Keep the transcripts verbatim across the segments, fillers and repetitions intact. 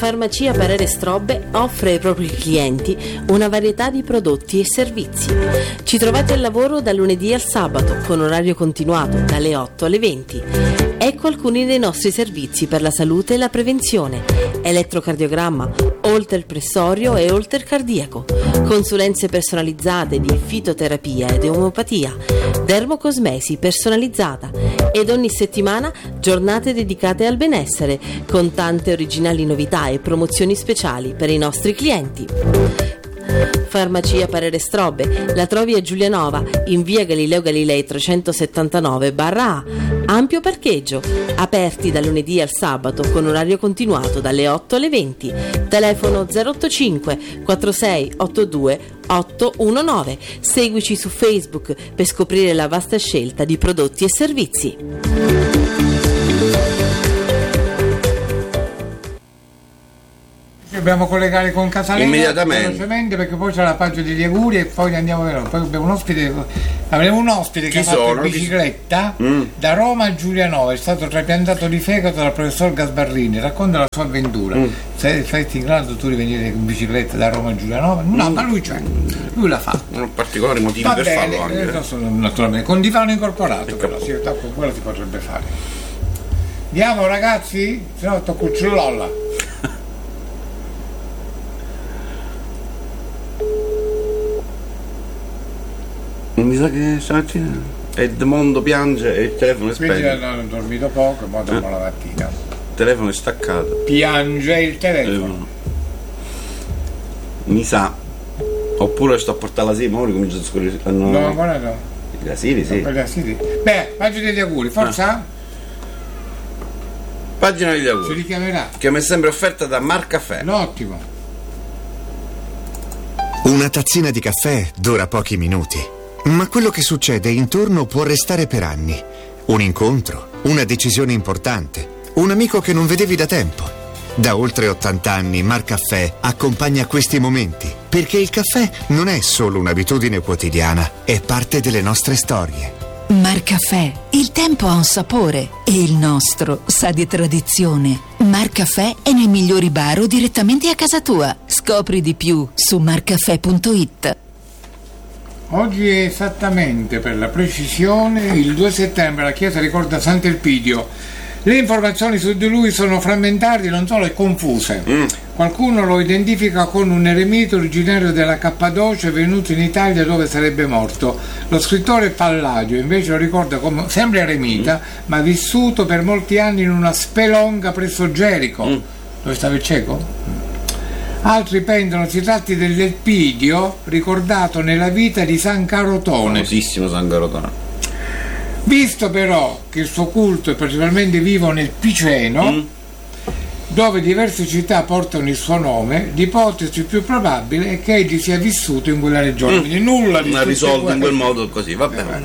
Farmacia Parere Strobbe offre ai propri clienti una varietà di prodotti e servizi. Ci trovate al lavoro dal lunedì al sabato con orario continuato dalle otto alle venti. Ecco alcuni dei nostri servizi per la salute e la prevenzione: elettrocardiogramma, holter pressorio e holter cardiaco, consulenze personalizzate di fitoterapia ed omeopatia, dermocosmesi personalizzata ed ogni settimana giornate dedicate al benessere con tante originali novità e promozioni speciali per i nostri clienti. Farmacia Parere Strobbe la trovi a Giulianova in via Galileo Galilei trecentosettantanove A, ampio parcheggio, aperti dal lunedì al sabato con orario continuato dalle otto alle venti. Telefono zero otto cinque quattro sei otto due otto uno nove. Seguici su Facebook per scoprire la vasta scelta di prodotti e servizi. Dobbiamo collegare con Casalena immediatamente, velocemente, perché poi c'è la pagina degli auguri e poi andiamo a vedere. Poi abbiamo un ospite, avremo un ospite che Chi ha fatto sono? in bicicletta Mm. da Roma a Giulianova, è stato trapiantato di fegato dal professor Gasbarrini, racconta la sua avventura. Mm. Sei, saresti in grado tu di venire in bicicletta da Roma a Giulianova? No, Mm. ma lui c'è, lui la fa. Non ho particolari motivi Va per bene, farlo anche. eh, sono, naturalmente, con divano incorporato, Ecco. però, sì, con quello si potrebbe fare. Andiamo ragazzi? Se no tocco il cellulola. Mi sa che stamattina Edmondo piange e il telefono è Quindi spento. hanno dormito poco e poi dopo Eh. la mattina. Il telefono è staccato. Piange il telefono. Eh, mi sa. Oppure sto a portare la sima, ora comincio a scorrere. Ah, no, No, ancora no. la Siri, sì. Quella sì, sì. Beh, pagina degli auguri, forza? Pagina degli Si auguri, richiamerà. che mi è sempre offerta da Marcaffè. Ottimo. Una tazzina di caffè dura pochi minuti, ma quello che succede intorno può restare per anni. Un incontro, una decisione importante, un amico che non vedevi da tempo. Da oltre ottanta anni Marcaffè accompagna questi momenti, perché il caffè non è solo un'abitudine quotidiana, è parte delle nostre storie. Marcaffè, il tempo ha un sapore e il nostro sa di tradizione. Marcaffè è nei migliori bar o direttamente a casa tua. Scopri di più su marcaffè punto it. Oggi è esattamente, per la precisione, il due settembre, la chiesa ricorda Sant'Elpidio. Le informazioni su di lui sono frammentarie, non solo e confuse. Mm. Qualcuno lo identifica con un eremita originario della Cappadocia venuto in Italia dove sarebbe morto. Lo scrittore Palladio invece lo ricorda come sempre eremita, mm. ma vissuto per molti anni in una spelonga presso Gerico. Mm. Dove stava il cieco? Altri pensano si tratti dell'Elpidio ricordato nella vita di San Carotone. Famosissimo San Carotone. Visto però che il suo culto è particolarmente vivo nel Piceno, mm. dove diverse città portano il suo nome, l'ipotesi più probabile è che egli sia vissuto in quella regione, Mm. quindi nulla di Ma tutte risolto quelle- in quel modo così, va bene.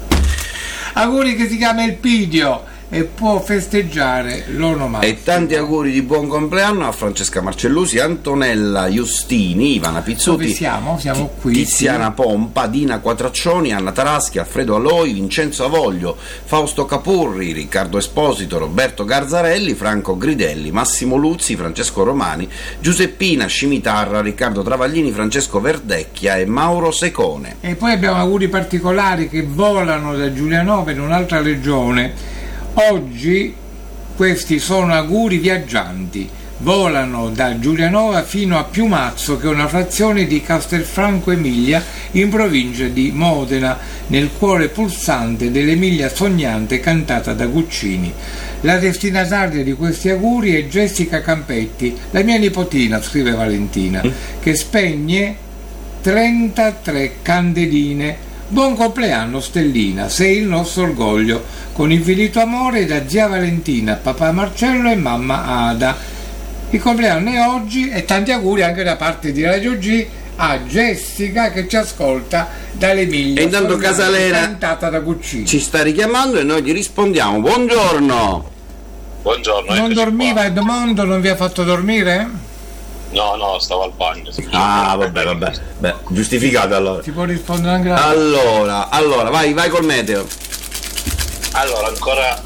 Auguri che si chiama Elpidio e può festeggiare l'onomastico. E tanti auguri di buon compleanno a Francesca Marcellusi, Antonella Giustini, Ivana Pizzuti, Dove siamo? Siamo qui, Tiziana sì. Pompa, Dina Quattraccioni, Anna Taraschi, Alfredo Aloi, Vincenzo Avoglio, Fausto Capurri, Riccardo Esposito, Roberto Garzarelli, Franco Gridelli, Massimo Luzzi, Francesco Romani, Giuseppina Scimitarra, Riccardo Travaglini, Francesco Verdecchia e Mauro Secone. E poi abbiamo auguri particolari che volano da Giulianova in un'altra regione. Oggi questi sono auguri viaggianti, volano da Giulianova fino a Piumazzo, che è una frazione di Castelfranco Emilia in provincia di Modena, nel cuore pulsante dell'Emilia sognante cantata da Guccini. La destinataria di questi auguri è Jessica Campetti, la mia nipotina, scrive Valentina, che spegne trentatré candeline. Buon compleanno Stellina, sei il nostro orgoglio, con infinito amore da zia Valentina, papà Marcello e mamma Ada. Il compleanno è oggi e tanti auguri anche da parte di Radio G a Jessica che ci ascolta dall'Emilia. E intanto Sognante, Casalena cantata da Guccini. ci sta richiamando e noi gli rispondiamo. Buongiorno. Buongiorno. Non eccoci dormiva qua. Edmondo, non vi ha fatto dormire? No, no, stavo al bagno. Ah, vabbè, vabbè. Beh, giustificato allora. Si può rispondere anche a... Allora, allora, vai, vai col meteo. Allora, ancora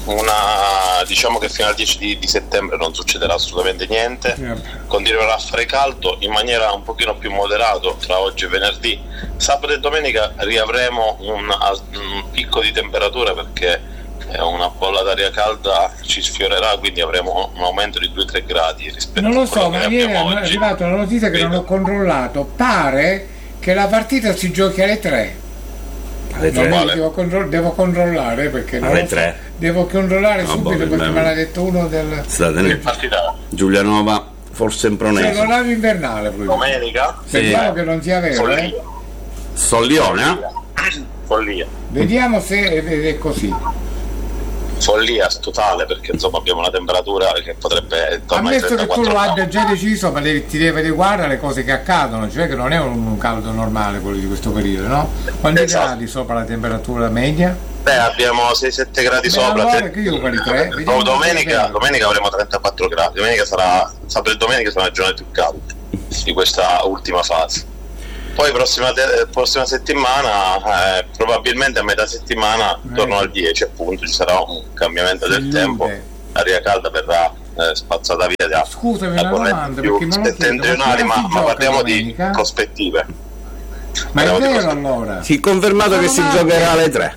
una, diciamo che fino al dieci di, di settembre non succederà assolutamente niente, continuerà a fare caldo in maniera un pochino più moderato tra oggi e venerdì. Sabato e domenica riavremo un, un picco di temperatura perché una bolla d'aria calda ci sfiorerà, quindi avremo un aumento di due tre gradi rispetto non lo a so, ma ieri è arrivata una notizia che non ho controllato, pare che la partita si giochi alle tre. Alle tre? No, devo, controll- devo controllare perché non alle lo so. tre? Devo controllare no, subito boh, perché me l'ha detto uno del State partita Giulianova forse in pronese, cioè l'orario invernale proprio. Domenica speriamo sì. che non sia vero, Follia. eh? Sollione? Follia. Vediamo se è, è così. Follia totale, perché insomma abbiamo una temperatura che potrebbe tornare ai ammesso che tu lo trentaquattro abbia già deciso, ma le, ti devi adeguare alle cose che accadono, cioè che non è un, un caldo normale quello di questo periodo, no? Quanti Esatto. gradi sopra la temperatura media? Beh, abbiamo sei sette gradi Beh, sopra. allora, te- che io quelli tre, vediamo No, domenica, se- domenica avremo trentaquattro gradi. Domenica sarà sabato e domenica sono le giornate più calde di questa ultima fase. Poi prossima, te- prossima settimana, eh, probabilmente a metà settimana, intorno al dieci appunto, ci sarà un cambiamento del Salute. tempo, l'aria calda verrà eh, spazzata via da Scusami, da una correnti domanda, più perché me lo chiedo, settentrionali, ma ma, si ma gioca parliamo domenica? di prospettive. Ma è Parliamo di vero prospettive. allora? Sì, confermato che si Ma- giocherà alle tre.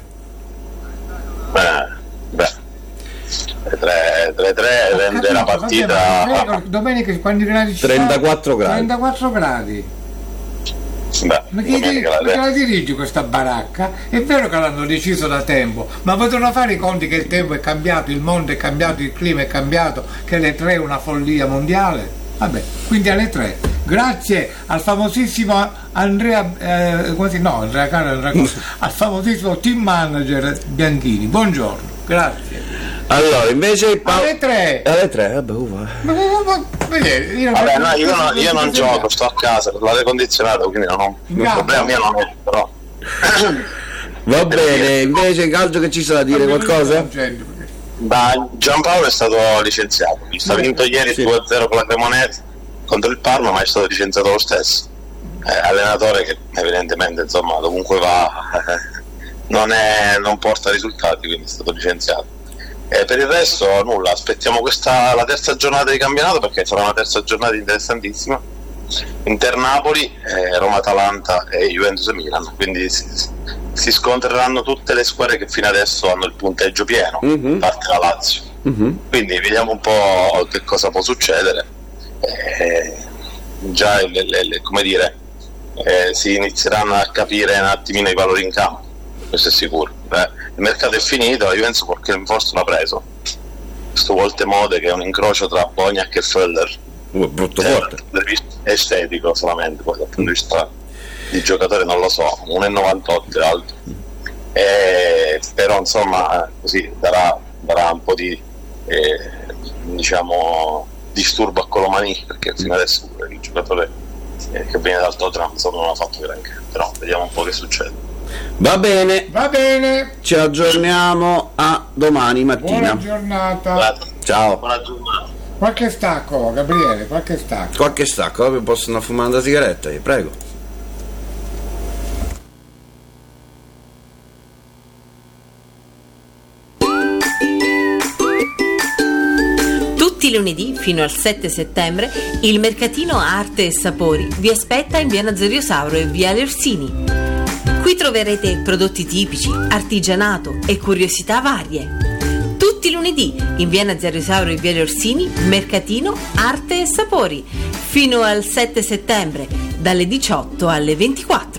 Beh, beh. Le tre, le tre Ho rende capito, la vabbè, partita. ma domenica, domenica quanti gradi ci trentaquattro sono? gradi. trentaquattro gradi. Beh, Ma chi, domenica ma alle che tre. la dirigi questa baracca? È vero che l'hanno deciso da tempo, ma potranno fare i conti che il tempo è cambiato, il mondo è cambiato, il clima è cambiato, che le tre è una follia mondiale? Vabbè, quindi alle tre. Grazie al famosissimo Andrea, eh, come si, no, Andrea Caro, Andrea Caro, al famosissimo team manager Bianchini. Buongiorno, grazie. Allora, invece Pa- Alle tre. alle tre, vabbè, uva. Ma, ma, ma, vedete, io, Vabbè, no, io, non, io non gioco, sto a casa con l'aria condizionata, quindi non ho In il casa? problema mio non è, però. Va bene, invece calcio che ci sa da dire qualcosa? Ma Giampaolo è stato licenziato, ha vinto ieri Sì. due a zero con la Cremonese contro il Parma, ma è stato licenziato lo stesso. Eh, allenatore che evidentemente insomma dovunque va eh, non, è, non porta risultati, quindi è stato licenziato. E per il resto nulla, aspettiamo questa, la terza giornata di campionato, perché sarà una terza giornata interessantissima. Inter Napoli, eh, Roma Atalanta e Juventus e Milan, quindi si, si scontreranno tutte le squadre che fino adesso hanno il punteggio pieno, Mhm. a parte la Lazio. Mhm. Quindi vediamo un po' che cosa può succedere. Eh, già le, le, le- come dire, eh, si inizieranno a capire un attimino i valori in campo, questo è sicuro. Eh, il mercato è finito, la Juventus qualche rinforzo l'ha preso, questo Voltemode che è un incrocio tra Boniak e Föller, Uh, brutto eh, forte. dal punto di vista estetico solamente, poi dal punto di vista di giocatore non lo so, uno virgola novantotto è alto. Eh, però insomma così darà, darà un po' di eh, diciamo disturbo a Colomani, perché fino adesso il giocatore eh, che viene dal Tottenham insomma non ha fatto granché, però vediamo un po' che succede. Va bene, Va bene, ci aggiorniamo a domani mattina. buona giornata. Grazie. Ciao. Buona giornata. Qualche stacco, Gabriele, qualche stacco. Qualche stacco, proprio possono fumare una sigaretta, io prego. Tutti i lunedì fino al sette settembre il mercatino Arte e Sapori vi aspetta in via Nazario Sauro e via Orsini. Qui troverete prodotti tipici, artigianato e curiosità varie. Tutti i lunedì in via Nazario Sauro e via Orsini, mercatino Arte e Sapori, fino al sette settembre, dalle diciotto alle ventiquattro.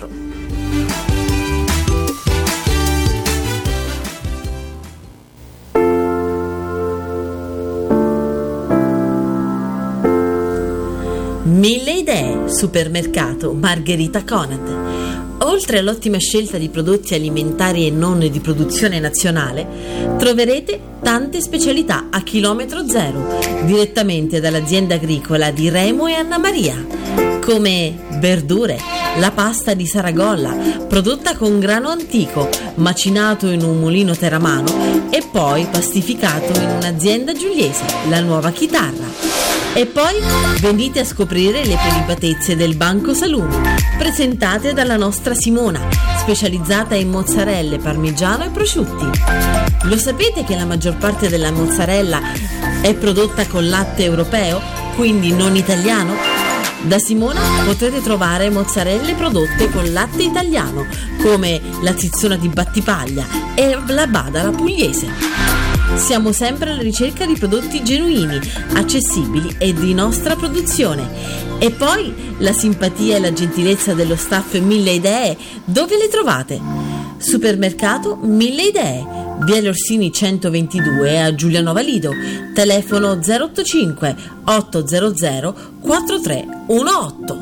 Mille idee, supermercato Margherita Conad. Oltre all'ottima scelta di prodotti alimentari e non di produzione nazionale, troverete tante specialità a chilometro zero, direttamente dall'azienda agricola di Remo e Anna Maria, come verdure, la pasta di Saragolla, prodotta con grano antico, macinato in un mulino teramano e poi pastificato in un'azienda giuliese, la Nuova Chitarra. E poi venite a scoprire le prelibatezze del Banco Salumi, presentate dalla nostra Simona, specializzata in mozzarelle, parmigiano e prosciutti. Lo sapete che la maggior parte della mozzarella è prodotta con latte europeo, quindi non italiano? Da Simona potrete trovare mozzarelle prodotte con latte italiano, come la zizzona di Battipaglia e la Badala pugliese. Siamo sempre alla ricerca di prodotti genuini, accessibili e di nostra produzione. E poi la simpatia e la gentilezza dello staff Mille Idee, dove le trovate? Supermercato Mille Idee, via Orsini centoventidue a Giulianova Lido, telefono zero otto cinque otto zero zero quattro tre uno otto.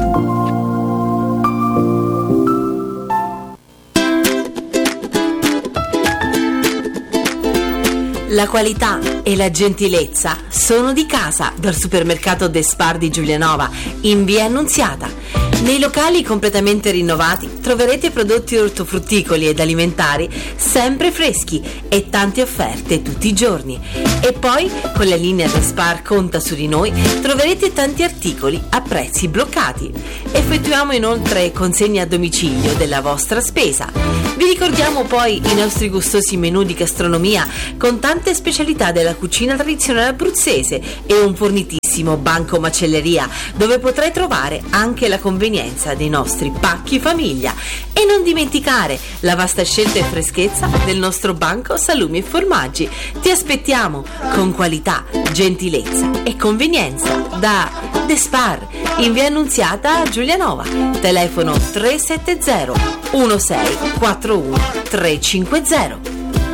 La qualità e la gentilezza sono di casa dal supermercato Despar di Giulianova, in via Annunziata. Nei locali completamente rinnovati troverete prodotti ortofrutticoli ed alimentari sempre freschi e tante offerte tutti i giorni. E poi, con la linea Despar Conta su di noi, troverete tanti articoli a prezzi bloccati. Effettuiamo inoltre consegne a domicilio della vostra spesa. Vi ricordiamo poi i nostri gustosi menù di gastronomia con tante specialità della cucina tradizionale abruzzese e un fornitissimo banco macelleria, dove potrai trovare anche la convenienza dei nostri pacchi famiglia. E non dimenticare la vasta scelta e freschezza del nostro banco salumi e formaggi. Ti aspettiamo con qualità, gentilezza e convenienza da Despar, in via Annunziata a Giulianova, telefono tre sette zero uno sei quattro uno tre cinque zero.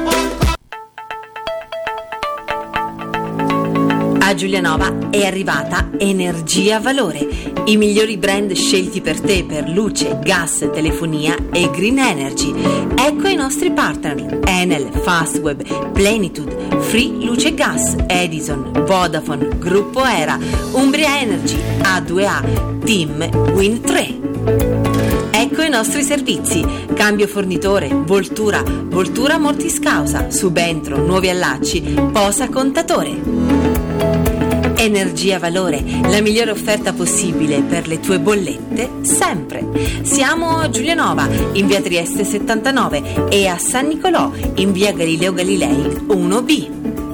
A Giulianova è arrivata Energia Valore, i migliori brand scelti per te per luce, gas, telefonia e green energy. Ecco i nostri partner: Enel, Fastweb, Plenitude, Free Luce Gas, Edison, Vodafone, Gruppo Era, Umbria Energy, A due A, Team, Win tre. Ecco i nostri servizi: cambio fornitore, voltura, voltura mortis causa, subentro, nuovi allacci, posa contatore. Energia Valore, la migliore offerta possibile per le tue bollette, sempre. Siamo a Giulianova, in via Trieste settantanove, e a San Nicolò, in via Galileo Galilei uno B.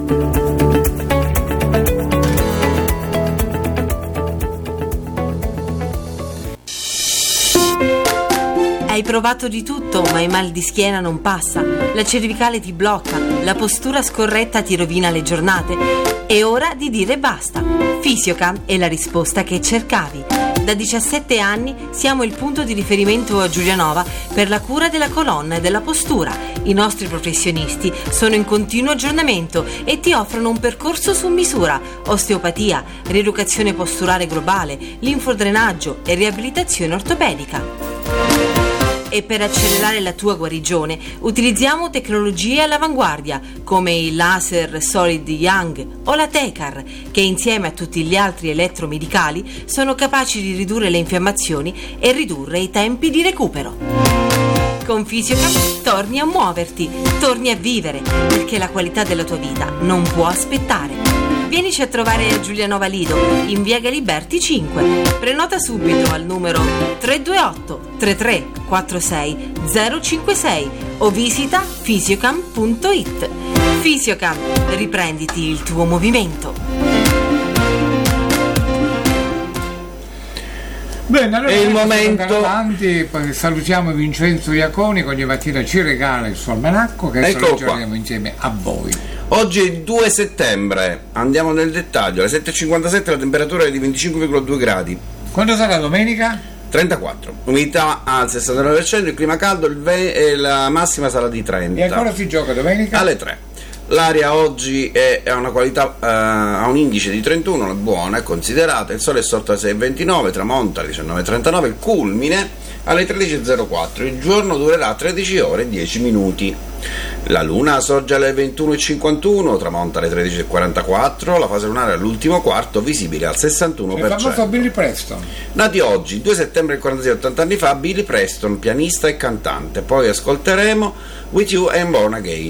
Hai provato di tutto, ma il mal di schiena non passa, la cervicale ti blocca, la postura scorretta ti rovina le giornate? È ora di dire basta. Fisiocam è la risposta che cercavi. Da diciassette anni siamo il punto di riferimento a Giulianova per la cura della colonna e della postura. I nostri professionisti sono in continuo aggiornamento e ti offrono un percorso su misura: osteopatia, rieducazione posturale globale, linfodrenaggio e riabilitazione ortopedica. E per accelerare la tua guarigione utilizziamo tecnologie all'avanguardia come il laser Solid Young o la Tecar, che insieme a tutti gli altri elettromedicali sono capaci di ridurre le infiammazioni e ridurre i tempi di recupero. Con Fisiocam torni a muoverti, torni a vivere, perché la qualità della tua vita non può aspettare. Vienici a trovare a Giulianova Lido, in via Galiberti cinque. Prenota subito al numero tre due otto tre tre quattro sei zero cinque sei o visita fisiocam punto it. Fisiocam, riprenditi il tuo movimento. Bene, allora è il momento. Avanti, poi salutiamo Vincenzo Iaconi, che ogni mattina ci regala il suo almanacco, che adesso leggeremo insieme a voi. Oggi è il due settembre, andiamo nel dettaglio. Alle sette e cinquantasette la temperatura è di venticinque virgola due gradi. Quando sarà domenica? trentaquattro, umidità al sessantanove per cento, il clima caldo, il ve- e la massima sarà di trenta. E ancora si gioca domenica? Alle tre. L'aria oggi è a una qualità, uh, ha un indice di trentuno, buona, è considerata. Il sole è sorto alle sei e ventinove, tramonta alle diciannove e trentanove, il culmine alle tredici e zero quattro. Il giorno durerà tredici ore e dieci minuti. La luna sorge alle ventuno e cinquantuno, tramonta alle tredici e quarantaquattro, la fase lunare all'ultimo quarto, visibile al sessantuno per cento. Il famoso Billy Preston. Nati oggi, due settembre del quarantasei, ottanta anni fa, Billy Preston, pianista e cantante. Poi ascolteremo With You I'm Born Again.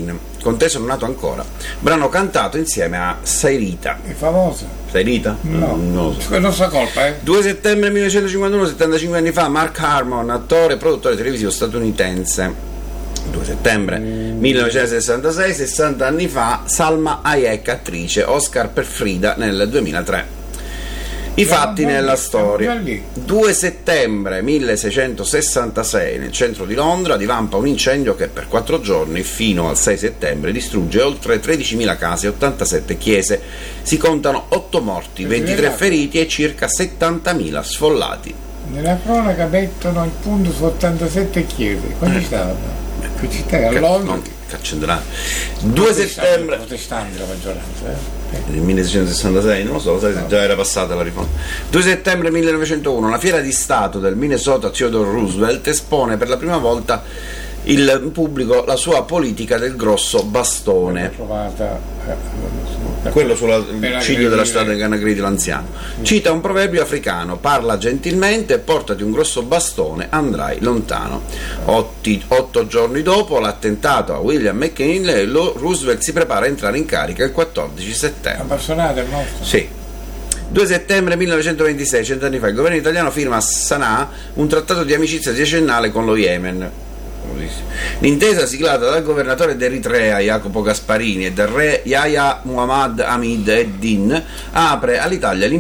conteso non nato ancora, brano cantato insieme a Sairita. È famosa? Sairita? No, Mm, non lo so. è nostra colpa, eh? due settembre millenovecentocinquantuno, settantacinque anni fa, Mark Harmon, attore e produttore televisivo statunitense. due settembre millenovecentosessantasei, sessanta anni fa, Salma Hayek, attrice, Oscar per Frida nel duemilatré. I fatti nella storia. due settembre milleseicentosessantasei, nel centro di Londra divampa un incendio che per quattro giorni, fino al sei settembre, distrugge oltre tredicimila case e ottantasette chiese. Si contano otto morti, ventitré feriti e circa settantamila sfollati. Nella cronaca mettono il punto su ottantasette chiese. Quando stavano? Che città è? A Londra? Caccenderà. due settembre protestanti la maggioranza, eh? nel milleseicentosessantasei, non lo so, sai se già era passata la riforma. due settembre millenovecentouno, la fiera di Stato del Minnesota Theodore Roosevelt espone per la prima volta il pubblico la sua politica del grosso bastone. Trovata, eh, quello sul ciglio della strada di Canagridi l'anziano. Cita un proverbio africano: parla gentilmente e portati un grosso bastone, andrai lontano. Otti, otto giorni dopo l'attentato a William McKinley, Roosevelt si prepara a entrare in carica il quattordici settembre. La personale è morto? Sì. due settembre millenovecentoventisei, cent'anni fa, il governo italiano firma a Sana'a un trattato di amicizia decennale con lo Yemen. L'intesa siglata dal governatore d'Eritrea Jacopo Gasparini e del re Yahya Muhammad Hamid ed-Din apre all'Italia